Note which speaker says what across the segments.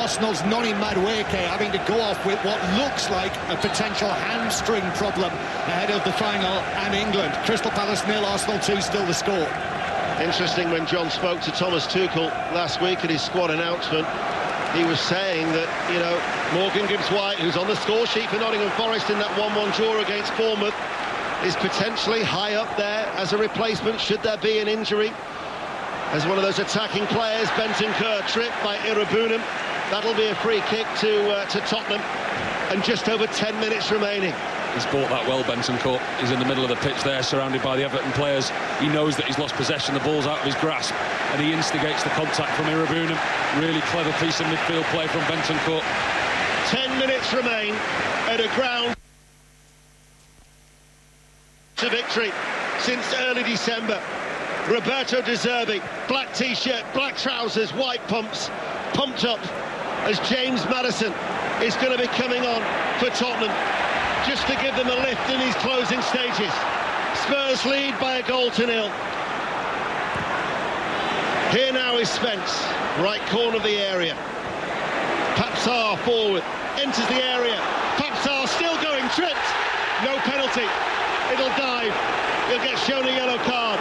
Speaker 1: Arsenal's Noni Madueke having to go off with what looks like a potential hamstring problem ahead of the final, and England. Crystal Palace 0, Arsenal 2 still the score.
Speaker 2: Interesting, when John spoke to Thomas Tuchel last week at his squad announcement, he was saying that, you know, Morgan Gibbs-White, who's on the score sheet for Nottingham Forest in that 1-1 draw against Bournemouth, is potentially high up there as a replacement should there be an injury. As one of those attacking players, Bentancur tripped by Irabunam. That'll be a free kick to Tottenham, and just over 10 minutes remaining.
Speaker 3: He's bought that well, Bentancur. He's in the middle of the pitch there, surrounded by the Everton players. He knows that he's lost possession, the ball's out of his grasp, and he instigates the contact from Irabunam. Really clever piece of midfield play from Bentancur.
Speaker 2: 10 minutes remain at a ground to victory since early December. Roberto De Zerbi, black t-shirt, black trousers, white pumps, pumped up as James Maddison is going to be coming on for Tottenham, just to give them a lift in these closing stages. Spurs lead by a goal to 0. Here now is Spence, right corner of the area. Papsar forward, enters the area. Papsar still going, tripped. No penalty. It'll dive. He'll get shown a yellow card.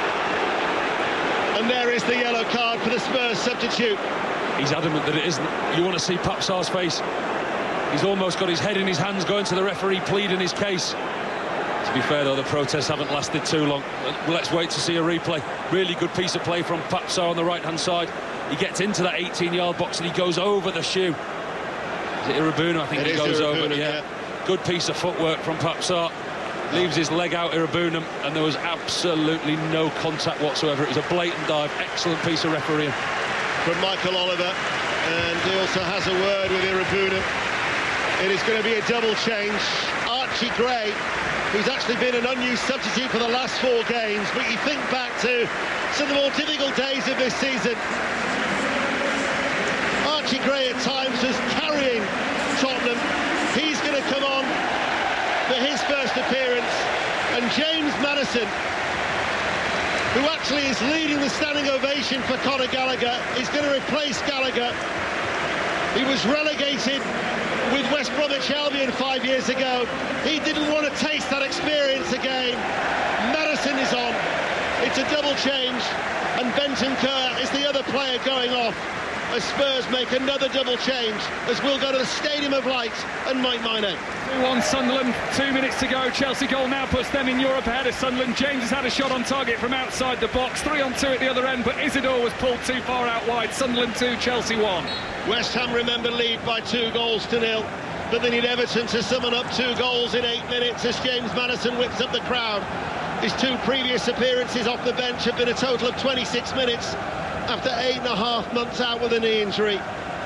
Speaker 2: And there is the yellow card for the Spurs substitute.
Speaker 3: He's adamant that it isn't. You want to see Papsar's face. He's almost got his head in his hands, going to the referee, pleading his case. To be fair, though, the protests haven't lasted too long. Let's wait to see a replay. Really good piece of play from Papsar on the right-hand side. He gets into that 18-yard box and he goes over the shoe. Is it Irabunam? I think he goes over. Yeah. Good piece of footwork from Papsar. Leaves his leg out, Irabunam, and there was absolutely no contact whatsoever. It was a blatant dive. Excellent piece of refereeing
Speaker 2: from Michael Oliver, and he also has a word with Irabunam. It is going to be a double change. Archie Gray, who's actually been an unused substitute for the last 4 games, but you think back to some of the more difficult days of this season. Archie Gray at times was carrying Tottenham. He's going to come on for his first appearance, and James Maddison, who actually is leading the standing ovation for Conor Gallagher, is going to replace Gallagher. He was relegated with West Bromwich Albion 5 years ago. He didn't want to taste that experience again. Maddison is on. It's a double change, and Bentancur is the other player going off as Spurs make another double change, as we'll go to the Stadium of Light and Mike Minay.
Speaker 4: 2-1 Sunderland, 2 minutes to go. Chelsea goal now puts them in Europe ahead of Sunderland. James has had a shot on target from outside the box. 3-on-2 at the other end, but Isidore was pulled too far out wide. Sunderland 2, Chelsea 1.
Speaker 2: West Ham, remember, lead by 2 goals to 0, but they need Everton to summon up 2 goals in 8 minutes as James Maddison whips up the crowd. His 2 previous appearances off the bench have been a total of 26 minutes after 8.5 months out with a knee injury.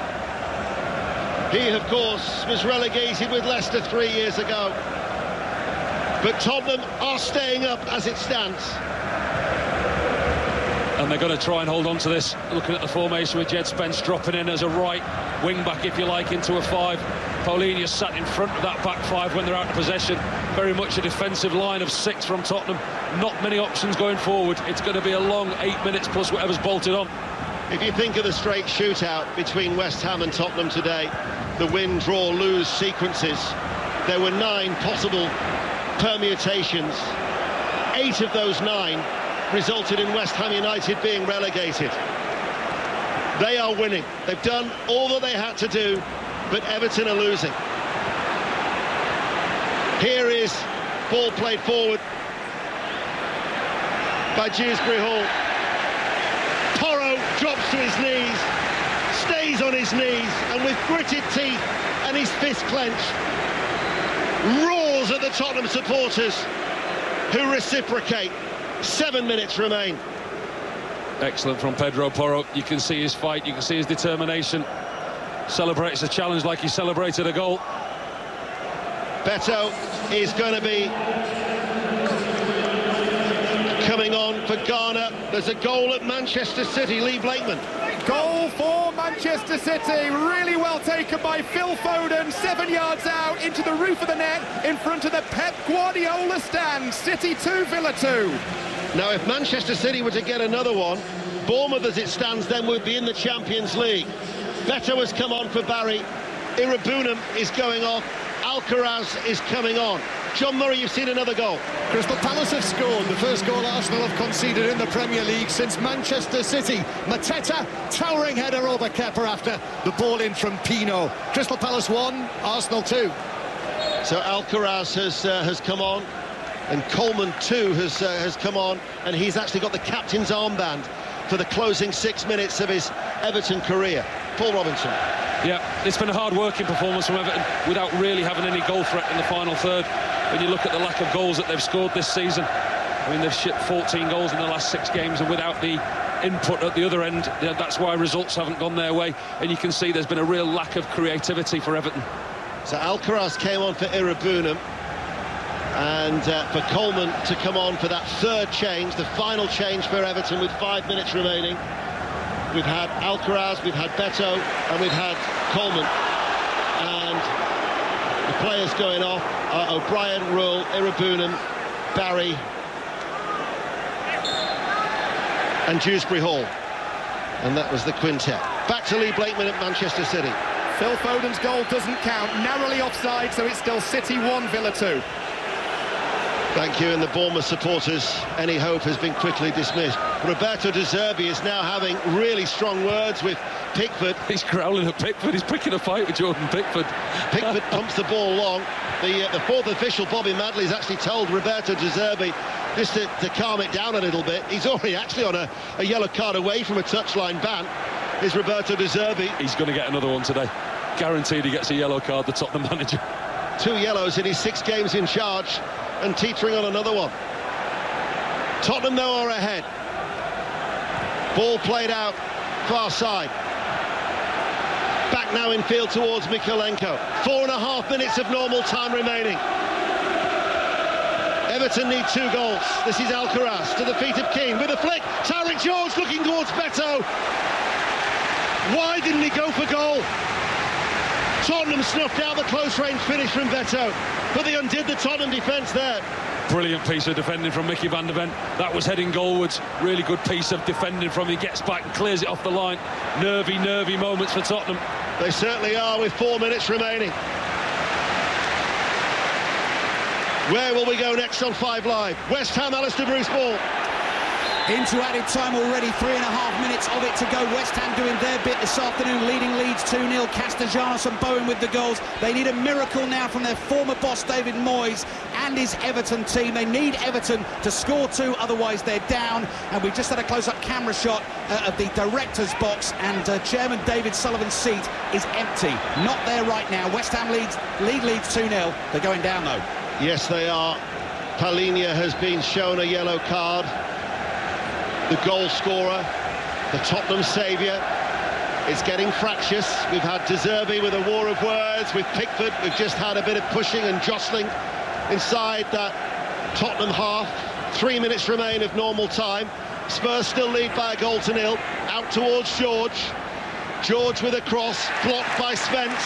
Speaker 2: He, of course, was relegated with Leicester 3 years ago. But Tottenham are staying up as it stands.
Speaker 3: And they're going to try and hold on to this. Looking at the formation with Jed Spence dropping in as a right wing-back, if you like, into a 5. Paulinho sat in front of that back 5 when they're out of possession. Very much a defensive line of 6 from Tottenham. Not many options going forward. It's going to be a long 8 minutes plus whatever's bolted on.
Speaker 2: If you think of the straight shootout between West Ham and Tottenham today, the win, draw, lose sequences, there were 9 possible permutations. 8 of those 9 resulted in West Ham United being relegated. They are winning. They've done all that they had to do, but Everton are losing. Here is ball played forward by Dewsbury Hall. Porro drops to his knees, stays on his knees, and with gritted teeth and his fist clenched, roars at the Tottenham supporters, who reciprocate. 7 minutes remain.
Speaker 3: Excellent from Pedro Porro. You can see his fight, you can see his determination. Celebrates a challenge like he celebrated a goal.
Speaker 2: Beto is going to be coming on for Ghana. There's a goal at Manchester City. Lee Blakeman.
Speaker 5: Goal for Manchester City, really well taken by Phil Foden, 7 yards out into the roof of the net in front of the Pep Guardiola stand. City 2, Villa 2.
Speaker 2: Now, if Manchester City were to get another one, Bournemouth as it stands then would be in the Champions League. Beto has come on for Barry. Irabunam is going off. Alcaraz is coming on. John Murray, you've seen another goal.
Speaker 1: Crystal Palace have scored the first goal Arsenal have conceded in the Premier League since Manchester City. Mateta, towering header over Kepa after the ball in from Pino. Crystal Palace 1, Arsenal 2.
Speaker 2: So Alcaraz has come on, and Coleman too has come on, and he's actually got the captain's armband for the closing 6 minutes of his Everton career. Paul Robinson.
Speaker 3: Yeah, it's been a hard-working performance from Everton without really having any goal threat in the final third. When you look at the lack of goals that they've scored this season, I mean, they've shipped 14 goals in the last 6 games, and without the input at the other end, that's why results haven't gone their way. And you can see there's been a real lack of creativity for Everton.
Speaker 2: So Alcaraz came on for Irabunam, and for Coleman to come on for that third change, the final change for Everton with 5 minutes remaining. We've had Alcaraz, we've had Beto, and we've had Coleman. And the players going off are O'Brien, Rule, Irabunam, Barry, and Dewsbury Hall. And that was the quintet. Back to Lee Blakeman at Manchester City.
Speaker 5: Phil Foden's goal doesn't count, narrowly offside, so it's still City 1, Villa 2.
Speaker 2: Thank you, and the Bournemouth supporters, any hope has been quickly dismissed. Roberto De Zerbi is now having really strong words with Pickford.
Speaker 3: He's growling at Pickford, he's picking a fight with Jordan Pickford.
Speaker 2: Pickford pumps the ball long. The fourth official, Bobby Madley, has actually told Roberto De Zerbi just to calm it down a little bit. He's already actually on a yellow card away from a touchline ban, is Roberto De Zerbi.
Speaker 3: He's going to get another one today. Guaranteed he gets a yellow card, the Tottenham manager.
Speaker 2: 2 yellows in his 6 games in charge, and teetering on another one. Tottenham, though, are ahead. Ball played out, far side. Back now in field towards Mykolenko. 4.5 minutes of normal time remaining. Everton need 2 goals. This is Alcaraz to the feet of Keane with a flick. Tariq George looking towards Beto. Why didn't he go for goal? Tottenham snuffed out the close-range finish from Beto, but they undid the Tottenham defence there.
Speaker 3: Brilliant piece of defending from Mickey van der Ven. That was heading goalwards. Really good piece of defending from him. He gets back and clears it off the line. Nervy moments for Tottenham.
Speaker 2: They certainly are, with 4 minutes remaining. Where will we go next on 5 Live? West Ham, Alistair Bruce Ball.
Speaker 6: Into added time already, 3.5 minutes of it to go. West Ham doing their bit this afternoon, leading Leeds 2-0. Castellanos and Bowen with the goals. They need a miracle now from their former boss David Moyes and his Everton team. They need Everton to score 2, otherwise they're down. And we've just had a close-up camera shot of the director's box, and Chairman David Sullivan's seat is empty. Not there right now. West Ham lead Leeds 2-0. They're going down though.
Speaker 2: Yes, they are. Palhinha has been shown a yellow card. The goal scorer, the Tottenham saviour, is getting fractious. We've had De Zerbi with a war of words with Pickford. We've just had a bit of pushing and jostling inside that Tottenham half. 3 minutes remain of normal time. Spurs still lead by a goal to 0. Out towards George. George with a cross, blocked by Spence.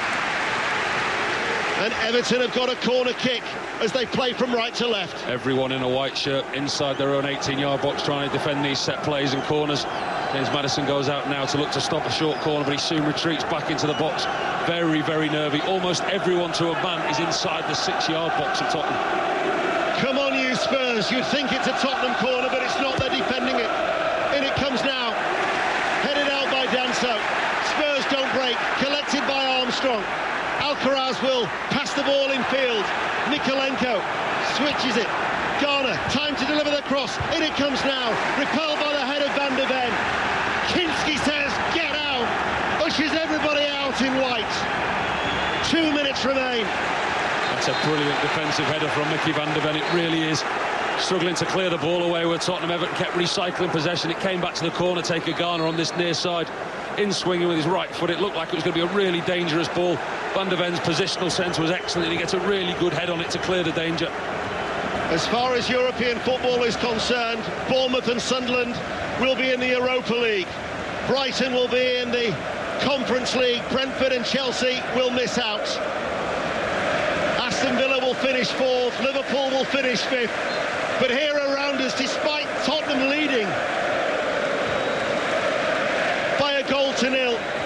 Speaker 2: And Everton have got a corner kick as they play from right to left.
Speaker 3: Everyone in a white shirt inside their own 18-yard box trying to defend these set plays and corners. James Maddison goes out now to look to stop a short corner, but he soon retreats back into the box. Very, very nervy. Almost everyone to a man is inside the 6-yard box of Tottenham.
Speaker 2: Come on, you Spurs. You'd think it's a Tottenham corner, but it's not. They're defending it. In it comes now. Headed out by Danso. Spurs don't break. Collected by Armstrong. Alcaraz will pass the ball in field. Mykolenko switches it. Garner, time to deliver the cross. In it comes now. Repelled by the head of Van der Ven. Kinski says, get out. Ushers everybody out in white. 2 minutes remain.
Speaker 3: That's a brilliant defensive header from Mickey van der Ven. It really is. Struggling to clear the ball away where Tottenham. Everton kept recycling possession. It came back to the corner, taker Garner on this near side. In swinging with his right foot. It looked like it was going to be a really dangerous ball. Van der Ven's positional sense was excellent, and he gets a really good head on it to clear the danger.
Speaker 2: As far as European football is concerned, Bournemouth and Sunderland will be in the Europa League. Brighton will be in the Conference League. Brentford and Chelsea will miss out. Aston Villa will finish 4th. Liverpool will finish 5th. But here around us, despite Tottenham leading by a goal to 0,